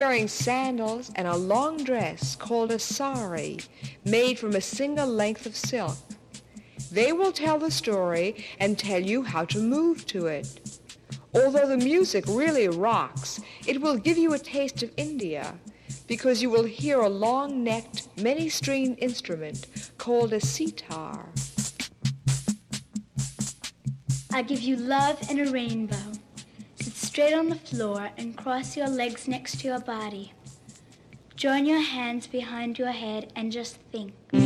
wearing sandals and a long dress called a sari, made from a single length of silk. They will tell the story and tell you how to move to it. Although the music really rocks, it will give you a taste of India, because you will hear a long-necked, many-stringed instrument called a sitar. I give you love and a rainbow. Sit straight on the floor and cross your legs next to your body. Join your hands behind your head and just think.